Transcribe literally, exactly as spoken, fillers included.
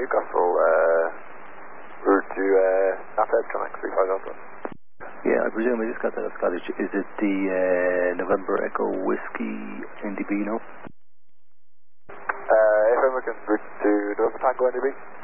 Newcastle, uh, route to uh, Alpha Electronics, three five Alpha. Yeah, I presume we just got that Scottish. Is it the uh, November Echo Whiskey N D B, no? Uh, F M, we can route to November Tango N D B.